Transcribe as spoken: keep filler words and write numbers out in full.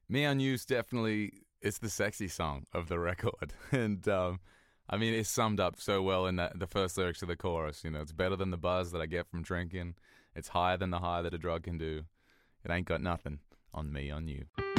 Me on You's definitely, it's the sexy song of the record. And, um, I mean, it's summed up so well in that the first lyrics of the chorus. You know, it's better than the buzz that I get from drinking. It's higher than the high that a drug can do. It ain't got nothing on me, on you.